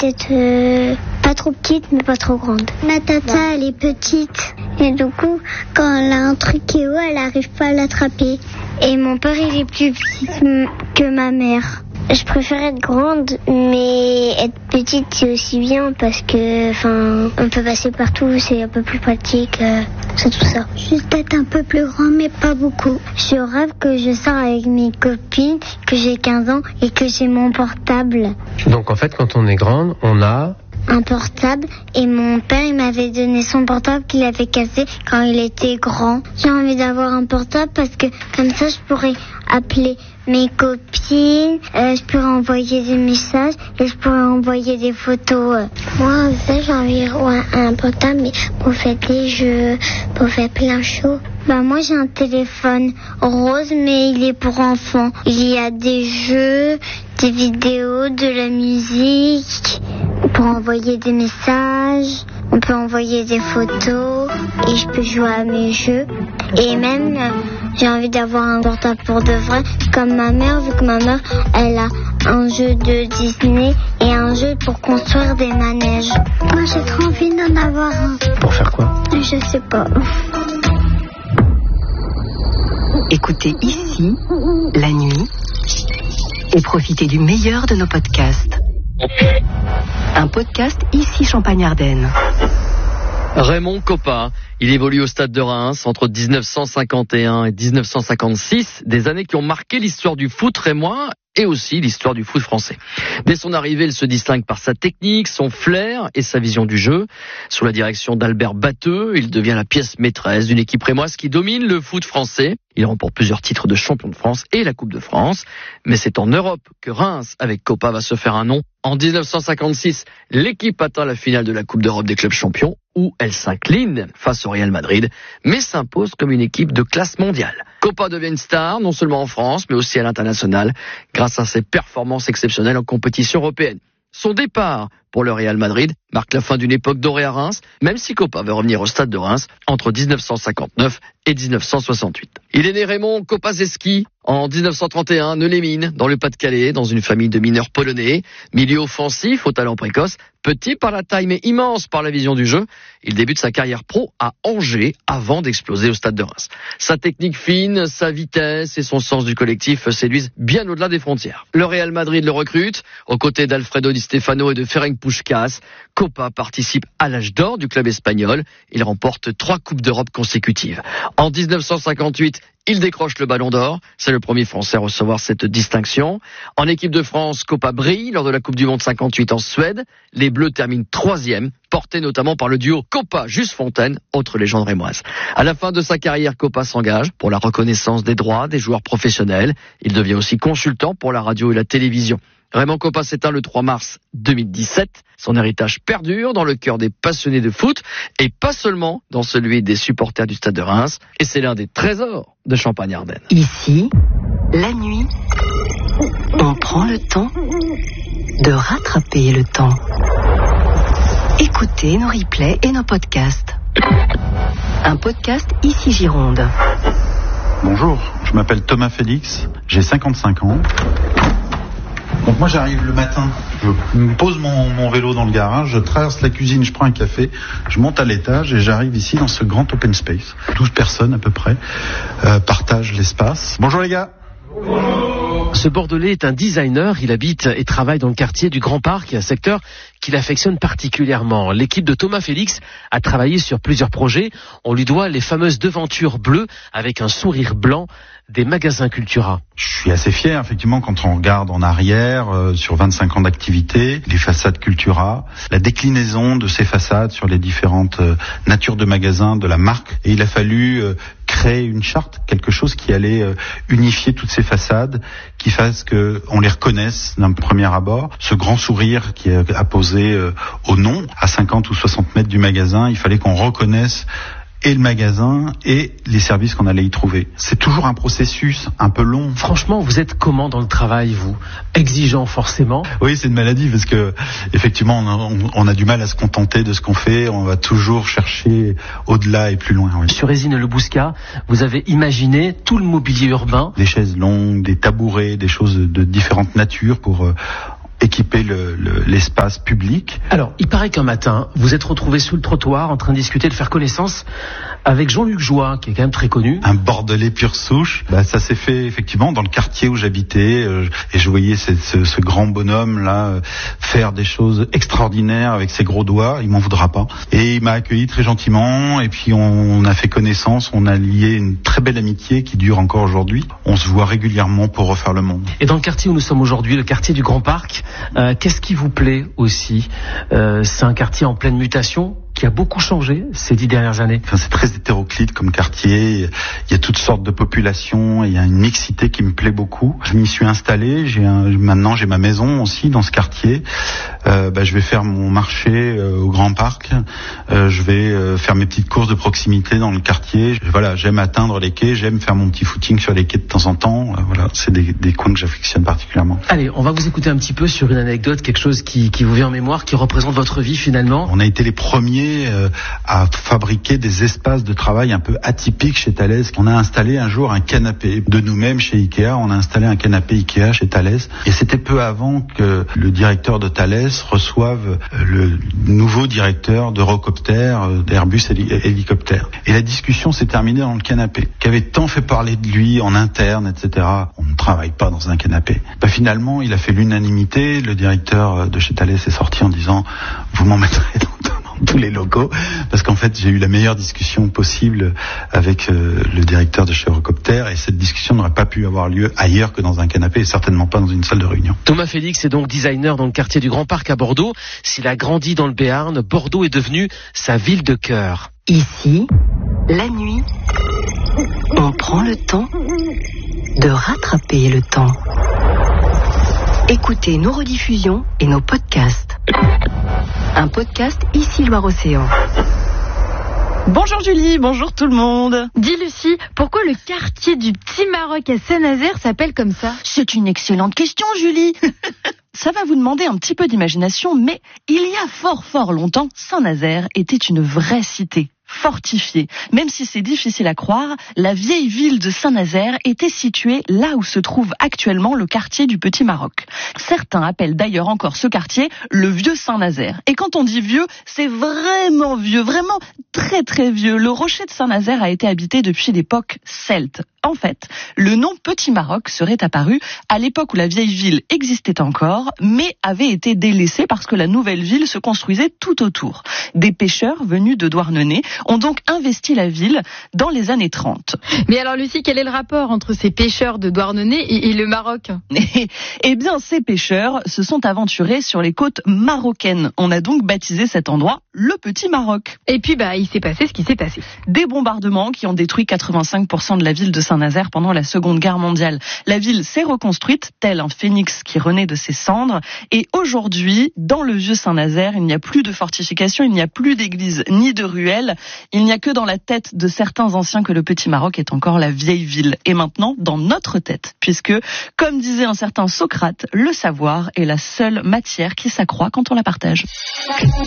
d'être pas trop petite, mais pas trop grande. Ma tata, elle est petite. Et du coup, quand elle a un truc qui est haut, elle n'arrive pas à l'attraper. Et mon père, il est plus petit que ma mère. Je préfère être grande, mais être petite, c'est aussi bien parce que, on peut passer partout, c'est un peu plus pratique, c'est tout ça. Juste être un peu plus grand, mais pas beaucoup. Je rêve que je sors avec mes copines, que j'ai 15 ans et que j'ai mon portable. Donc en fait, quand on est grande, on a un portable, et mon père, il m'avait donné son portable qu'il avait cassé quand il était grand. J'ai envie d'avoir un portable parce que comme ça, je pourrais appeler mes copines, je pourrais envoyer des messages et je pourrais envoyer des photos. Moi, j'ai envie d'avoir un portable, mais pour faire des jeux, pour faire plein de choses. Moi, j'ai un téléphone rose, mais il est pour enfants. Il y a des jeux, des vidéos, de la musique, pour envoyer des messages, on peut envoyer des photos et je peux jouer à mes jeux. Et même, j'ai envie d'avoir un portable pour de vrai, comme ma mère, vu que ma mère, elle a un jeu de Disney et un jeu pour construire des manèges. Moi, j'ai trop envie d'en avoir un. Pour faire quoi? Je sais pas. Écoutez ici, la nuit, et profitez du meilleur de nos podcasts. Un podcast ici Champagne-Ardenne. Raymond Kopa, il évolue au Stade de Reims entre 1951 et 1956, des années qui ont marqué l'histoire du foot rémois et aussi l'histoire du foot français. Dès son arrivée, il se distingue par sa technique, son flair et sa vision du jeu. Sous la direction d'Albert Batteux, il devient la pièce maîtresse d'une équipe rémoise qui domine le foot français. Il remporte plusieurs titres de champion de France et la Coupe de France. Mais c'est en Europe que Reims, avec Kopa, va se faire un nom. En 1956, l'équipe atteint la finale de la Coupe d'Europe des clubs champions, où elle s'incline face au Real Madrid, mais s'impose comme une équipe de classe mondiale. Kopa devient une star, non seulement en France, mais aussi à l'international, grâce à ses performances exceptionnelles en compétition européenne. Son départ pour le Real Madrid marque la fin d'une époque dorée à Reims, même si Kopa va revenir au Stade de Reims entre 1959 et 1968. Il est né Raymond Kopaczewski en 1931 à Neulémine, dans le Pas-de-Calais, dans une famille de mineurs polonais. Milieu offensif, au talent précoce, petit par la taille mais immense par la vision du jeu, il débute sa carrière pro à Angers avant d'exploser au Stade de Reims. Sa technique fine, sa vitesse et son sens du collectif séduisent bien au-delà des frontières. Le Real Madrid le recrute, aux côtés d'Alfredo Di Stefano et de Ferenc Puskás. Kopa participe à l'âge d'or du club espagnol. Il remporte 3 Coupes d'Europe consécutives. En 1958, il décroche le Ballon d'Or. C'est le premier Français à recevoir cette distinction. En équipe de France, Kopa brille lors de la Coupe du Monde 58 en Suède. Les Bleus terminent 3e, portés notamment par le duo Kopa-Just Fontaine, autre légende rémoise. À la fin de sa carrière, Kopa s'engage pour la reconnaissance des droits des joueurs professionnels. Il devient aussi consultant pour la radio et la télévision. Raymond Kopa s'éteint le 3 mars 2017. Son héritage perdure dans le cœur des passionnés de foot et pas seulement dans celui des supporters du Stade de Reims. Et c'est l'un des trésors de Champagne-Ardenne. Ici, la nuit, on prend le temps de rattraper le temps. Écoutez nos replays et nos podcasts. Un podcast ici Gironde. Bonjour, je m'appelle Thomas Félix, j'ai 55 ans. Donc moi j'arrive le matin, je me pose mon vélo dans le garage, je traverse la cuisine, je prends un café, je monte à l'étage et j'arrive ici dans ce grand open space. 12 personnes à peu près partagent l'espace. Bonjour les gars. Ce Bordelais est un designer, il habite et travaille dans le quartier du Grand Parc, un secteur qu'il affectionne particulièrement. L'équipe de Thomas Félix a travaillé sur plusieurs projets. On lui doit les fameuses devantures bleues avec un sourire blanc des magasins Cultura. Je suis assez fier, effectivement, quand on regarde en arrière, sur 25 ans d'activité, les façades Cultura, la déclinaison de ces façades sur les différentes natures de magasins de la marque. Et il a fallu créer une charte, quelque chose qui allait unifier toutes ces façades, qui fasse qu'on les reconnaisse d'un premier abord. Ce grand sourire qui est apposé au nom, à 50 ou 60 mètres du magasin, il fallait qu'on reconnaisse et le magasin et les services qu'on allait y trouver. C'est toujours un processus un peu long. Franchement, vous êtes comment dans le travail, vous? Exigeant forcément? Oui, c'est une maladie parce que effectivement on a du mal à se contenter de ce qu'on fait. On va toujours chercher au-delà et plus loin. Oui. Sur Résine Le Bouscat, vous avez imaginé tout le mobilier urbain. Des chaises longues, des tabourets, des choses de différentes natures pour équiper l'espace public. Alors, il paraît qu'un matin, vous êtes retrouvé sous le trottoir en train de discuter, de faire connaissance avec Jean-Luc Joie, qui est quand même très connu. Un Bordelais pure souche. Ça s'est fait effectivement dans le quartier où j'habitais, et je voyais ce grand bonhomme là faire des choses extraordinaires avec ses gros doigts. Il m'en voudra pas. Et il m'a accueilli très gentiment, et puis on a fait connaissance, on a lié une très belle amitié qui dure encore aujourd'hui. On se voit régulièrement pour refaire le monde. Et dans le quartier où nous sommes aujourd'hui, le quartier du Grand Parc, qu'est-ce qui vous plaît aussi ? C'est un quartier en pleine mutation qui a beaucoup changé ces 10 dernières années. C'est très hétéroclite comme quartier. Il y a toutes sortes de populations. Il y a une mixité qui me plaît beaucoup. Je m'y suis installé. Maintenant, j'ai ma maison aussi dans ce quartier. Je vais faire mon marché au Grand Parc. Je vais faire mes petites courses de proximité dans le quartier. Voilà, j'aime atteindre les quais. J'aime faire mon petit footing sur les quais de temps en temps. Voilà, c'est des coins que j'affectionne particulièrement. Allez, on va vous écouter un petit peu sur une anecdote, quelque chose qui vous vient en mémoire, qui représente votre vie finalement. On a été les premiers à fabriquer des espaces de travail un peu atypiques chez Thales. On a installé un jour un canapé de nous-mêmes chez Ikea. On a installé un canapé Ikea chez Thales. Et c'était peu avant que le directeur de Thales reçoive le nouveau directeur d'Eurocopter, d'Airbus Hélicoptère. Et la discussion s'est terminée dans le canapé, qui avait tant fait parler de lui en interne, etc. On ne travaille pas dans un canapé. Finalement, il a fait l'unanimité. Le directeur de chez Thales est sorti en disant « Vous m'en mettrez dans tous les locaux », parce qu'en fait j'ai eu la meilleure discussion possible avec le directeur de chez Eurocopter, et cette discussion n'aurait pas pu avoir lieu ailleurs que dans un canapé, et certainement pas dans une salle de réunion. Thomas Félix est donc designer dans le quartier du Grand Parc à Bordeaux. S'il a grandi dans le Béarn, Bordeaux est devenu sa ville de cœur. Ici, la nuit, on prend le temps de rattraper le temps. Écoutez nos rediffusions et nos podcasts. Un podcast Ici Loire-Océan. Bonjour Julie, bonjour tout le monde. Dis Lucie, pourquoi le quartier du Petit Maroc à Saint-Nazaire s'appelle comme ça ? C'est une excellente question Julie. Ça va vous demander un petit peu d'imagination, mais il y a fort longtemps, Saint-Nazaire était une vraie cité. Fortifiée. Même si c'est difficile à croire, la vieille ville de Saint-Nazaire était située là où se trouve actuellement le quartier du Petit Maroc. Certains appellent d'ailleurs encore ce quartier le vieux Saint-Nazaire. Et quand on dit vieux, c'est vraiment vieux, vraiment très vieux. Le rocher de Saint-Nazaire a été habité depuis l'époque celte. En fait, le nom Petit Maroc serait apparu à l'époque où la vieille ville existait encore, mais avait été délaissée parce que la nouvelle ville se construisait tout autour. Des pêcheurs venus de Douarnenez ont donc investi la ville dans les années 30. Mais alors Lucie, quel est le rapport entre ces pêcheurs de Douarnenez et le Maroc ? Eh bien, ces pêcheurs se sont aventurés sur les côtes marocaines. On a donc baptisé cet endroit le Petit Maroc. Et puis, il s'est passé ce qui s'est passé. Des bombardements qui ont détruit 85% de la ville de Saint-Nazaire pendant la Seconde Guerre mondiale. La ville s'est reconstruite, tel un phénix qui renaît de ses cendres. Et aujourd'hui, dans le vieux Saint-Nazaire, il n'y a plus de fortifications, il n'y a plus d'église ni de ruelles. Il n'y a que dans la tête de certains anciens que le Petit Maroc est encore la vieille ville. Et maintenant, dans notre tête, puisque, comme disait un certain Socrate, le savoir est la seule matière qui s'accroît quand on la partage.